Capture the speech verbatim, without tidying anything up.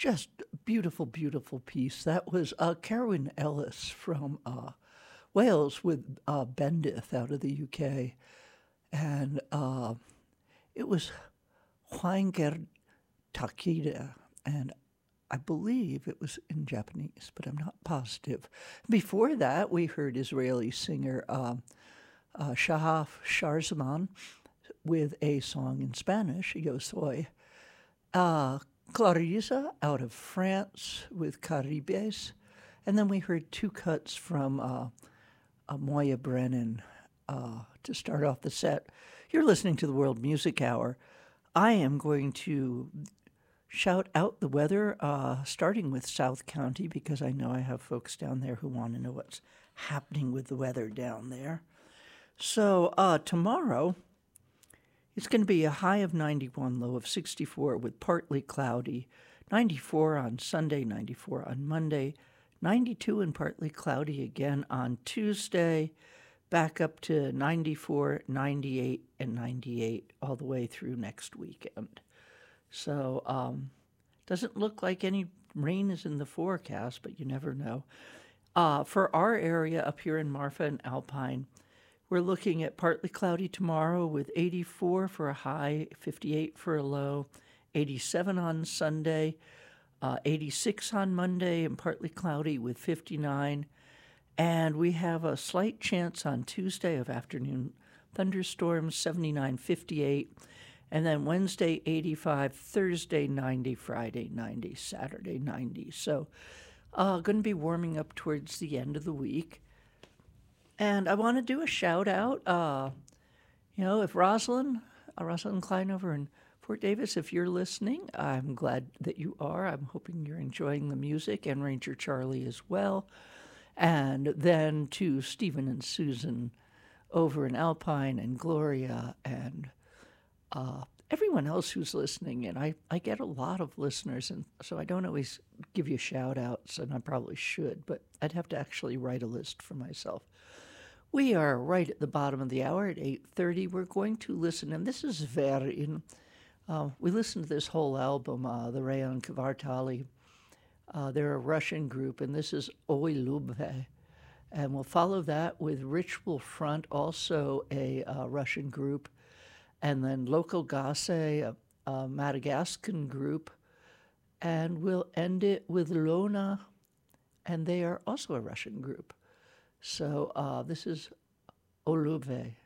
just beautiful, beautiful piece. That was uh, Carwyn Ellis from uh, Wales with uh, Bendith out of the U K. And uh, it was Hwanger Takeda. And I believe it was in Japanese, but I'm not positive. Before that, we heard Israeli singer uh, uh, Shahaf Sharzman with a song in Spanish, Yo Soy. Uh, Clarisa out of France with Caribes. And then we heard two cuts from uh, uh, Moya Brennan uh, to start off the set. You're listening to the World Music Hour. I am going to shout out the weather, uh, starting with South County, because I know I have folks down there who want to know what's happening with the weather down there. So uh, tomorrow, it's going to be a high of ninety-one, low of sixty-four with partly cloudy, ninety-four on Sunday, ninety-four on Monday, ninety-two and partly cloudy again on Tuesday, back up to ninety-four, ninety-eight, and ninety-eight all the way through next weekend. So um, doesn't look like any rain is in the forecast, but you never know. Uh, for our area up here in Marfa and Alpine, we're looking at partly cloudy tomorrow with eighty-four for a high, fifty-eight for a low, eighty-seven on Sunday, uh, eighty-six on Monday, and partly cloudy with fifty-nine. And we have a slight chance on Tuesday of afternoon thunderstorms, seventy-nine, fifty-eight. And then Wednesday, eighty-five, Thursday, ninety, Friday, ninety, Saturday, ninety. So uh, going to be warming up towards the end of the week. And I want to do a shout out. Uh, you know, if Rosalind, uh, Rosalind Klein over in Fort Davis, if you're listening, I'm glad that you are. I'm hoping you're enjoying the music, and Ranger Charlie as well. And then to Stephen and Susan over in Alpine, and Gloria, and uh, everyone else who's listening. And I, I get a lot of listeners, and so I don't always give you shout outs, and I probably should, but I'd have to actually write a list for myself. We are right at the bottom of the hour at eight thirty. We're going to listen, and this is Verin. Uh, we listened to this whole album, uh, the Rayon Kvartali. Uh, they're a Russian group, and this is Oi Lubve. And we'll follow that with Ritual Front, also a uh, Russian group. And then Local Gase, a, a Madagascan group. And we'll end it with Lona, and they are also a Russian group. So uh, this is Oluve.